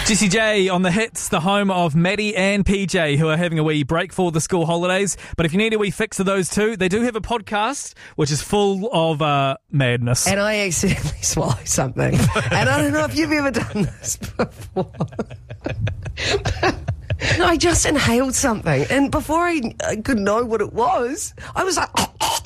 Jessie J on the hits, the home of Maddie and PJ, who are having a wee break for the school holidays. But if you need a wee fix of those two, they do have a podcast which is full of madness. And I accidentally swallowed something. And I don't know if you've ever done this before. I just inhaled something, and before I could know what it was, I was like...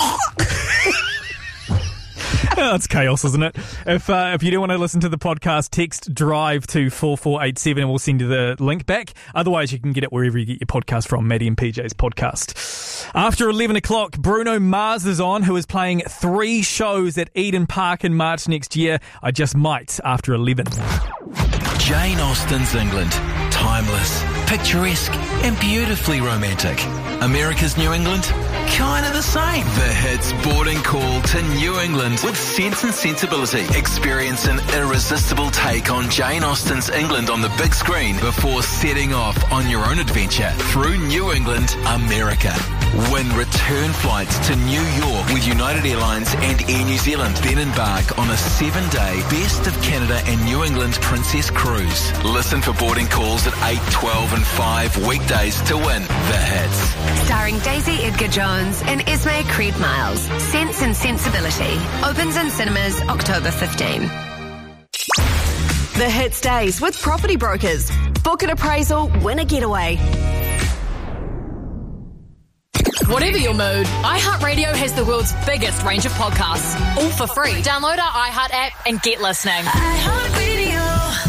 That's chaos, isn't it? If you do want to listen to the podcast, text DRIVE to 4487 and we'll send you the link back. Otherwise, you can get it wherever you get your podcast from, Maddie and PJ's podcast. After 11 o'clock, Bruno Mars is on, who is playing 3 shows at Eden Park in March next year. I Just Might after 11. Jane Austen's England. Timeless, picturesque and beautifully romantic. America's New England? Kind of the same. The hits boarding call to New England with Sense and Sensibility. Experience an irresistible take on Jane Austen's England on the big screen before setting off on your own adventure through New England, America. Win return flights to New York with United Airlines and Air New Zealand. Then embark on a 7-day Best of Canada and New England Princess Cruise. Listen for boarding calls at 8, 12 and 5 weekdays to win the hits. Starring Daisy Edgar Jones and Esme Creed Miles. Sense and Sensibility. Opens in cinemas October 15. The Hits Days with Property Brokers. Book an appraisal, win a getaway. Whatever your mood, iHeartRadio has the world's biggest range of podcasts, all for free. Download our iHeart app and get listening. iHeartRadio.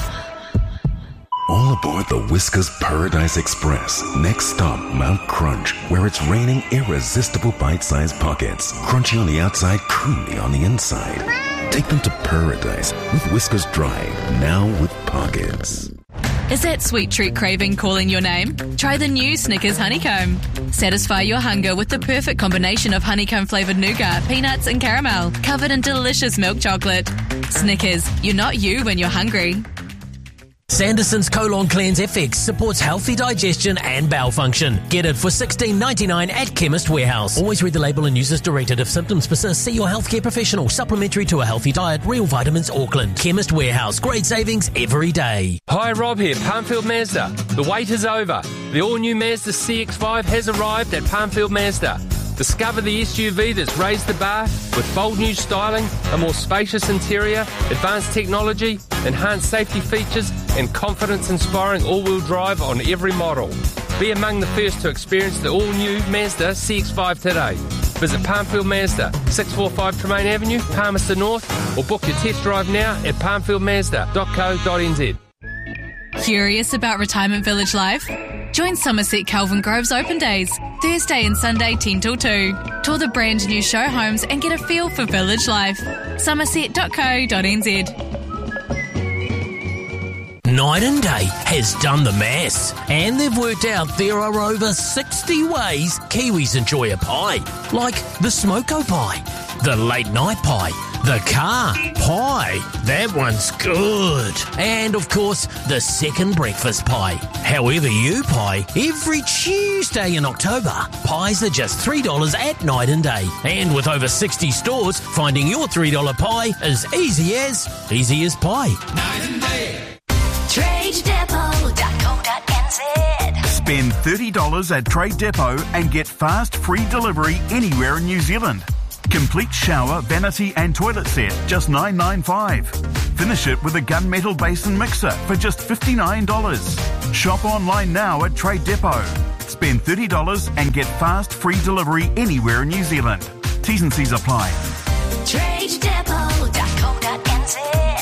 All aboard the Whiskas Paradise Express. Next stop, Mount Crunch, where it's raining irresistible bite-sized pockets. Crunchy on the outside, creamy on the inside. Take them to paradise with Whiskas Drive, now with pockets. Is that sweet treat craving calling your name? Try the new Snickers Honeycomb. Satisfy your hunger with the perfect combination of honeycomb-flavoured nougat, peanuts and caramel, covered in delicious milk chocolate. Snickers, you're not you when you're hungry. Sanderson's Colon Cleanse FX supports healthy digestion and bowel function. Get it for $16.99 at Chemist Warehouse. Always read the label and use as directed. If symptoms persist, see your healthcare professional. Supplementary to a healthy diet. Real Vitamins Auckland. Chemist Warehouse. Great savings every day. Hi, Rob here, Palmfield Mazda. The wait is over. The all-new Mazda CX-5 has arrived at Palmfield Mazda. Discover the SUV that's raised the bar with bold new styling, a more spacious interior, advanced technology, enhanced safety features, and confidence-inspiring all-wheel drive on every model. Be among the first to experience the all-new Mazda CX-5 today. Visit Palmfield Mazda, 645 Tremaine Avenue, Palmerston North, or book your test drive now at palmfieldmazda.co.nz. Curious about Retirement Village Life? Join Somerset Kelvin Grove's Open Days, Thursday and Sunday 10 till 2. Tour the brand new show homes and get a feel for village life. Somerset.co.nz. Night and Day has done the maths, and they've worked out there are over 60 ways Kiwis enjoy a pie, like the smoko pie, the late night pie, the car pie, that one's good, and of course the second breakfast pie. However you pie, every Tuesday in October, pies are just $3 at Night and Day, and with over 60 stores, finding your $3 pie is easy as pie. Night and Day. TradeDepot.co.nz. Spend $30 at Trade Depot and get fast free delivery anywhere in New Zealand. Complete shower, vanity and toilet set, just $9.95. Finish it with a gunmetal basin mixer for just $59. Shop online now at Trade Depot. Spend $30 and get fast free delivery anywhere in New Zealand. T's and C's apply. TradeDepot.co.nz.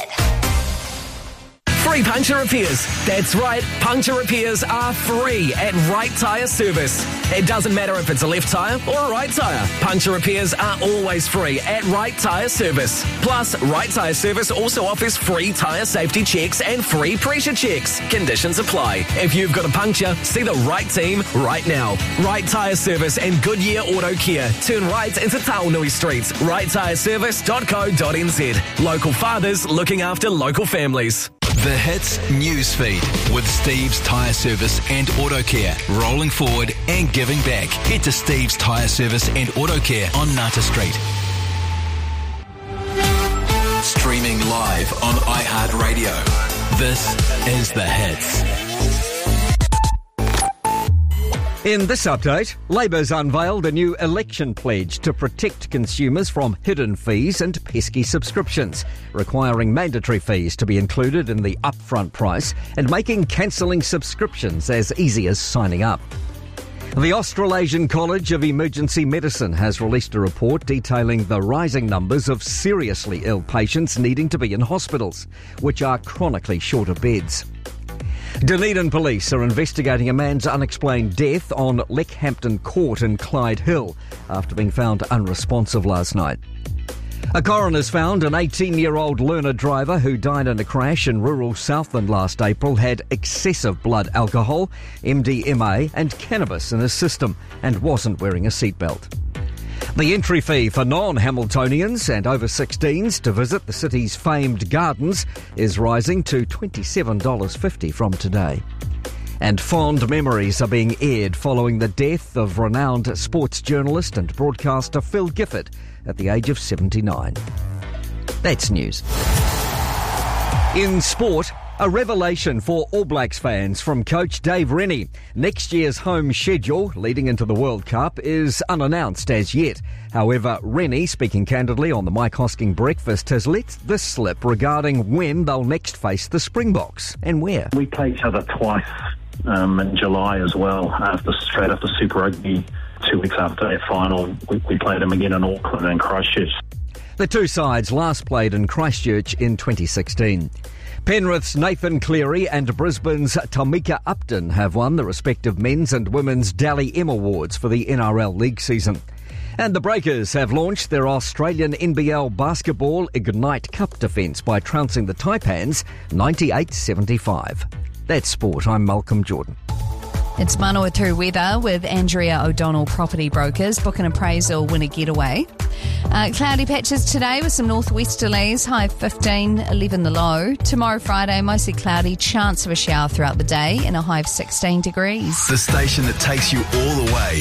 Free puncture repairs. That's right, puncture repairs are free at Right Tyre Service. It doesn't matter if it's a left tyre or a right tyre. Puncture repairs are always free at Right Tyre Service. Plus, Right Tyre Service also offers free tyre safety checks and free pressure checks. Conditions apply. If you've got a puncture, see the right team right now. Right Tyre Service and Goodyear Auto Care. Turn right into Taonui Street. righttyreservice.co.nz. Local fathers looking after local families. The Hits Newsfeed with Steve's Tyre Service and Auto Care. Rolling forward and giving back. Head to Steve's Tyre Service and Auto Care on Nata Street. Streaming live on iHeartRadio. This is The Hits. In this update, Labour's unveiled a new election pledge to protect consumers from hidden fees and pesky subscriptions, requiring mandatory fees to be included in the upfront price and making cancelling subscriptions as easy as signing up. The Australasian College of Emergency Medicine has released a report detailing the rising numbers of seriously ill patients needing to be in hospitals, which are chronically short of beds. Dunedin police are investigating a man's unexplained death on Leckhampton Court in Clyde Hill after being found unresponsive last night. A coroner's found an 18-year-old learner driver who died in a crash in rural Southland last April had excessive blood alcohol, MDMA and cannabis in his system and wasn't wearing a seatbelt. The entry fee for non-Hamiltonians and over 16s to visit the city's famed gardens is rising to $27.50 from today. And fond memories are being aired following the death of renowned sports journalist and broadcaster Phil Gifford at the age of 79. That's news. In sport, a revelation for All Blacks fans from coach Dave Rennie. Next year's home schedule leading into the World Cup is unannounced as yet. However, Rennie, speaking candidly on the Mike Hosking Breakfast, has let this slip regarding when they'll next face the Springboks and where. We play each other twice in July as well, straight after Super Rugby. 2 weeks after their final, we played them again in Auckland and Christchurch. The two sides last played in Christchurch in 2016. Penrith's Nathan Cleary and Brisbane's Tamika Upton have won the respective men's and women's Dally M Awards for the NRL League season. And the Breakers have launched their Australian NBL Basketball Ignite Cup defence by trouncing the Taipans 98-75. That's sport. I'm Malcolm Jordan. It's Manawatu weather with Andrea O'Donnell Property Brokers. Book an appraisal, win a getaway. Cloudy patches today with some northwesterlies, high of 15, 11 the low. Tomorrow, Friday, mostly cloudy, chance of a shower throughout the day and a high of 16 degrees. The station that takes you all the way.